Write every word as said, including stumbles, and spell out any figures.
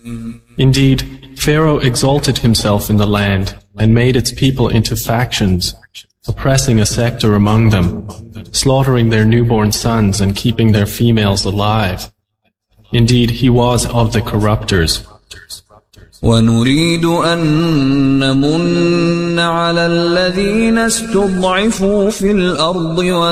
Indeed, Pharaoh exalted himself in the land and made its people into factions, oppressing a sector among them, slaughtering their newborn sons and keeping their females alive. Indeed, he was of the corrupters. ونريد أن نمن على الذين استضعفوا في الأرض